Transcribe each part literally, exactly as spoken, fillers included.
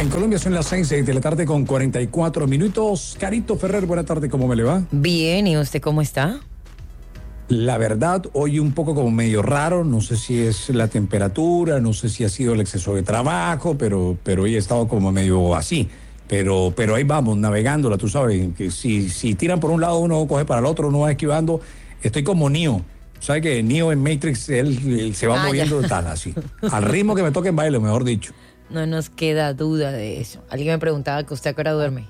En Colombia son las seis de la tarde con cuarenta y cuatro minutos. Carito Ferrer, buena tarde, ¿cómo me le va? Bien, ¿y usted cómo está? La verdad, hoy un poco como medio raro, no sé si es la temperatura, no sé si ha sido el exceso de trabajo, pero, pero hoy he estado como medio así. Pero, pero ahí vamos, navegándola, tú sabes, que si, si tiran por un lado uno coge para el otro, uno va esquivando. Estoy como Neo. ¿Sabes que Neo en Matrix, él, él se va ah, moviendo tal, así? Al ritmo que me toque en baile, mejor dicho. No nos queda duda de eso. Alguien me preguntaba que usted a qué hora duerme.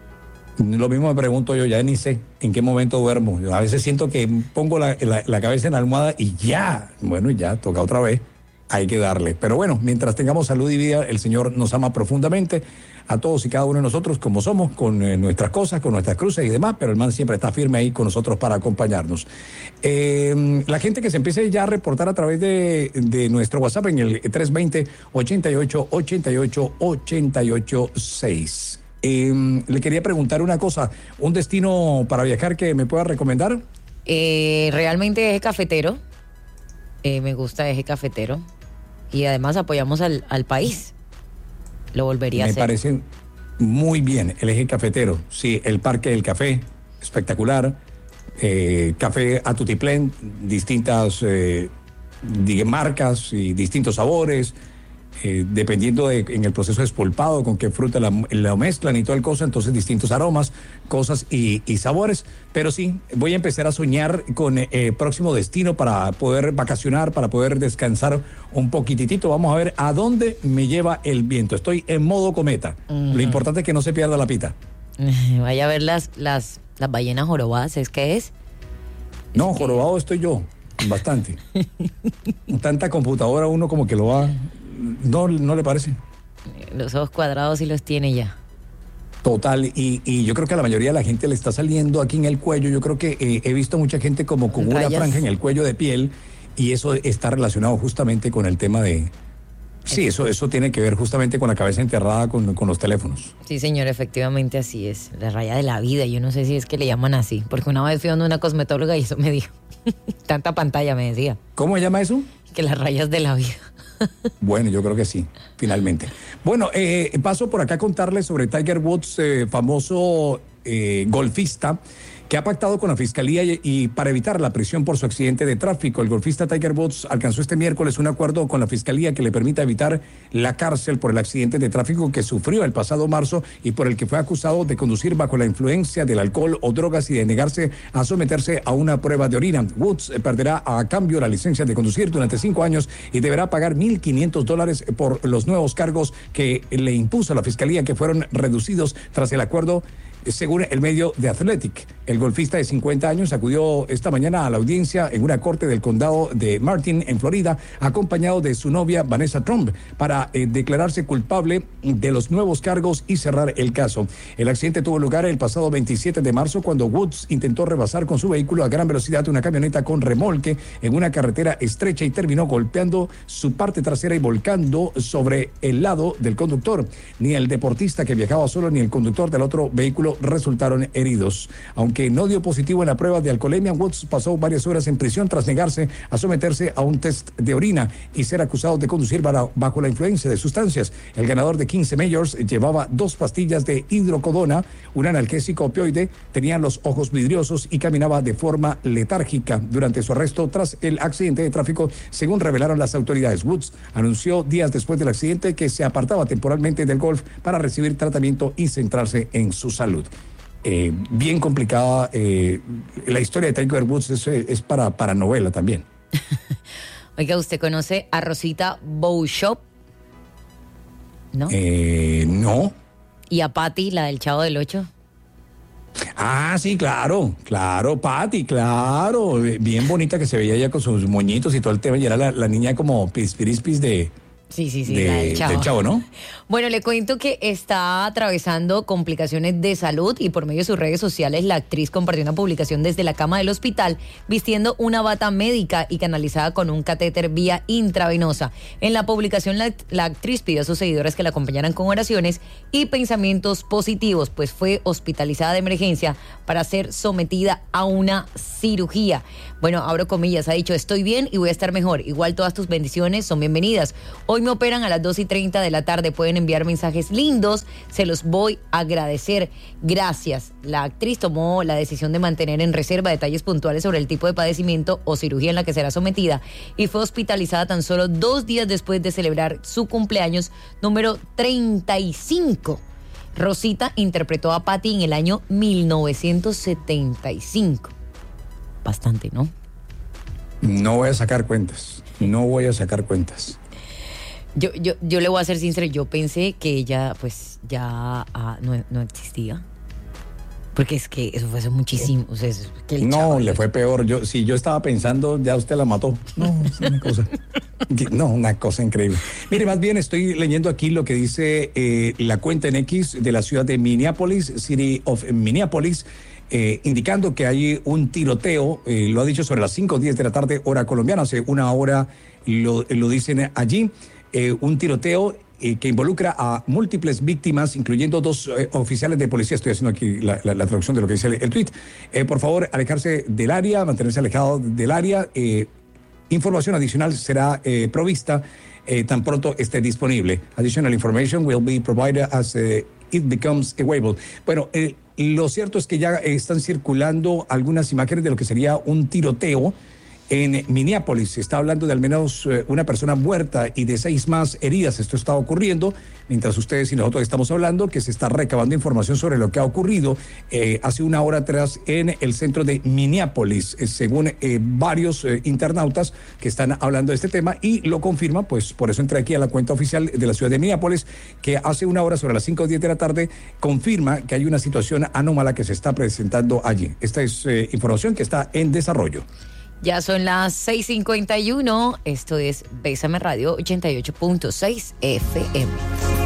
Lo mismo me pregunto yo, ya ni sé en qué momento duermo. Yo a veces siento que pongo la, la, la cabeza en la almohada y ya, bueno, ya, toca otra vez, hay que darle. Pero bueno, mientras tengamos salud y vida, el Señor nos ama profundamente a todos y cada uno de nosotros como somos, con eh, nuestras cosas, con nuestras cruces y demás, pero el man siempre está firme ahí con nosotros para acompañarnos. Eh, la gente que se empiece ya a reportar a través de, de nuestro WhatsApp en el tres dos cero, ochenta y ocho, ochenta y ocho, ochenta y ocho seis. Eh, le quería preguntar una cosa, ¿un destino para viajar que me pueda recomendar? Eh, realmente Eje Cafetero, eh, me gusta Eje Cafetero y además apoyamos al, al país, lo volvería me a hacer. Me parece muy bien el Eje Cafetero, sí, el Parque del Café, espectacular, eh, café a tutiplén, distintas eh, marcas y distintos sabores. Eh, dependiendo de en el proceso de espolpado, con qué fruta la, la mezclan y toda el cosa, entonces distintos aromas, cosas y, y sabores. Pero sí, voy a empezar a soñar con el eh, próximo destino para poder vacacionar, para poder descansar un poquitito. Vamos a ver a dónde me lleva el viento. Estoy en modo cometa. Uh-huh. Lo importante es que no se pierda la pita. Uh, vaya a ver las, las, las ballenas jorobadas, ¿es que es? No, es jorobado que... estoy yo, bastante. Tanta computadora uno como que lo va... ¿No, no le parece? Los ojos cuadrados sí los tiene ya. Total, y, y yo creo que a la mayoría de la gente le está saliendo aquí en el cuello. Yo creo que eh, he visto mucha gente como con Rayas. Una franja en el cuello de piel, y eso está relacionado justamente con el tema de... Sí, eso, eso tiene que ver justamente con la cabeza enterrada con, con los teléfonos. Sí, señor, efectivamente así es. La raya de la vida, yo no sé si es que le llaman así, porque una vez fui a una cosmetóloga y eso me dijo. Tanta pantalla me decía. ¿Cómo se llama eso? Que las rayas de la vida. Bueno, yo creo que sí, finalmente. Bueno, eh, paso por acá a contarles sobre Tiger Woods, eh, famoso eh, golfista, que ha pactado con la Fiscalía y, y para evitar la prisión por su accidente de tráfico. El golfista Tiger Woods alcanzó este miércoles un acuerdo con la Fiscalía que le permita evitar la cárcel por el accidente de tráfico que sufrió el pasado marzo y por el que fue acusado de conducir bajo la influencia del alcohol o drogas y de negarse a someterse a una prueba de orina. Woods perderá a cambio la licencia de conducir durante cinco años y deberá pagar mil quinientos dólares por los nuevos cargos que le impuso la Fiscalía, que fueron reducidos tras el acuerdo, según el medio The Athletic. El golfista de cincuenta años acudió esta mañana a la audiencia en una corte del condado de Martin, en Florida, acompañado de su novia Vanessa Trump, para eh, declararse culpable de los nuevos cargos y cerrar el caso. El accidente tuvo lugar el pasado veintisiete de marzo, cuando Woods intentó rebasar con su vehículo a gran velocidad una camioneta con remolque en una carretera estrecha y terminó golpeando su parte trasera y volcando sobre el lado del conductor. Ni el deportista que viajaba solo ni el conductor del otro vehículo resultaron heridos. Aunque no dio positivo en la prueba de alcoholemia, Woods pasó varias horas en prisión tras negarse a someterse a un test de orina y ser acusado de conducir bajo la influencia de sustancias. El ganador de quince majors llevaba dos pastillas de hidrocodona, un analgésico opioide, tenía los ojos vidriosos y caminaba de forma letárgica durante su arresto tras el accidente de tráfico, según revelaron las autoridades. Woods anunció días después del accidente que se apartaba temporalmente del golf para recibir tratamiento y centrarse en su salud. Eh, bien complicada, eh, la historia de Tiger Woods es, es para, para novela también. Oiga, ¿usted conoce a Rosita Beauchamp? ¿No? Eh, no. ¿Y a Patty, la del Chavo del Ocho? Ah, sí, claro, claro, Patty, claro, bien bonita que se veía ella con sus moñitos y todo el tema, y era la, la niña como pispirispis de... Sí, sí, sí, de, la del Chavo. del Chavo, ¿no? Bueno, le cuento que está atravesando complicaciones de salud y por medio de sus redes sociales la actriz compartió una publicación desde la cama del hospital vistiendo una bata médica y canalizada con un catéter vía intravenosa. En la publicación la, la actriz pidió a sus seguidores que la acompañaran con oraciones y pensamientos positivos, pues fue hospitalizada de emergencia para ser sometida a una cirugía. Bueno, abro comillas, ha dicho: estoy bien y voy a estar mejor. Igual todas tus bendiciones son bienvenidas. Hoy Hoy me operan a las dos y treinta de la tarde. Pueden enviar mensajes lindos. Se los voy a agradecer. Gracias. La actriz tomó la decisión de mantener en reserva detalles puntuales sobre el tipo de padecimiento o cirugía en la que será sometida y fue hospitalizada tan solo dos días después de celebrar su cumpleaños número treinta y cinco. Rosita interpretó a Patty en el año mil novecientos setenta y cinco. Bastante, ¿no? No voy a sacar cuentas. No voy a sacar cuentas. Yo, yo, yo le voy a ser sincero, yo pensé que ella pues ya ah, no, no existía. Porque es que eso fue hace muchísimo. O sea, es que el no, chaval, le fue peor. Yo, si yo estaba pensando, ya usted la mató. No, es una cosa. No, una cosa increíble. Mire, más bien estoy leyendo aquí lo que dice eh, la cuenta en X de la ciudad de Minneapolis, City of Minneapolis, eh, indicando que hay un tiroteo, eh, lo ha dicho sobre las cinco o diez de la tarde, hora colombiana, hace una hora lo, lo dicen allí. Eh, un tiroteo eh, que involucra a múltiples víctimas, incluyendo dos eh, oficiales de policía. Estoy haciendo aquí la, la, la traducción de lo que dice el, el tweet. Eh, por favor, alejarse del área, mantenerse alejado del área. Eh, información adicional será eh, provista eh, tan pronto esté disponible. Additional information will be provided as uh, it becomes available. Bueno, eh, lo cierto es que ya están circulando algunas imágenes de lo que sería un tiroteo en Minneapolis. Se está hablando de al menos eh, una persona muerta y de seis más heridas. Esto está ocurriendo mientras ustedes y nosotros estamos hablando, que se está recabando información sobre lo que ha ocurrido eh, hace una hora atrás en el centro de Minneapolis, eh, según eh, varios eh, internautas que están hablando de este tema y lo confirman, pues por eso entré aquí a la cuenta oficial de la ciudad de Minneapolis, que hace una hora sobre las cinco o diez de la tarde confirma que hay una situación anómala que se está presentando allí. Esta es eh, información que está en desarrollo. Ya son las seis cincuenta y uno. Esto es Bésame Radio ochenta y ocho punto seis F M.